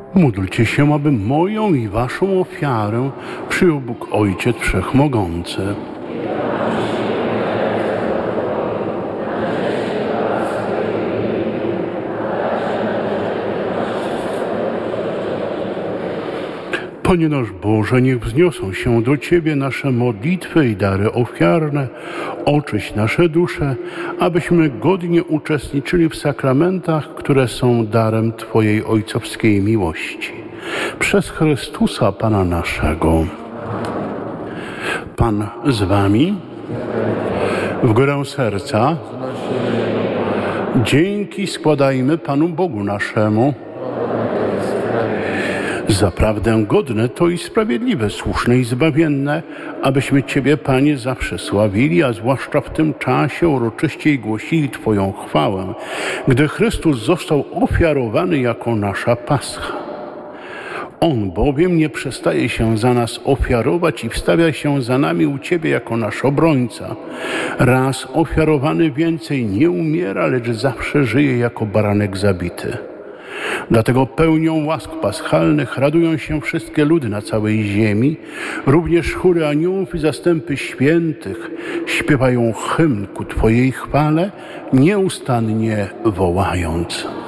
Módlcie się, aby moją i waszą ofiarę przyjął Bóg Ojciec Wszechmogący. Panie nasz Boże, niech wzniosą się do Ciebie nasze modlitwy i dary ofiarne. Oczyść nasze dusze, abyśmy godnie uczestniczyli w sakramentach, które są darem Twojej ojcowskiej miłości. Przez Chrystusa Pana naszego. Pan z Wami. W górę serca. Dzięki składajmy Panu Bogu naszemu. Zaprawdę godne to i sprawiedliwe, słuszne i zbawienne, abyśmy Ciebie, Panie, zawsze sławili, a zwłaszcza w tym czasie uroczyściej głosili Twoją chwałę, gdy Chrystus został ofiarowany jako nasza Pascha. On bowiem nie przestaje się za nas ofiarować i wstawia się za nami u Ciebie jako nasz obrońca. Raz ofiarowany więcej nie umiera, lecz zawsze żyje jako baranek zabity. Dlatego pełnią łask paschalnych radują się wszystkie ludy na całej ziemi, również chóry aniołów i zastępy świętych śpiewają hymn ku Twojej chwale, nieustannie wołając.